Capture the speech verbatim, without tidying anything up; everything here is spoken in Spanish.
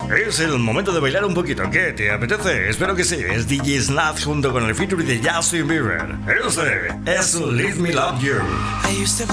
Es el momento de bailar un poquito. ¿Qué te apetece? Espero que sí. Es D J Snap junto con el featuring de Justin Bieber. Ese es Let Me Love You.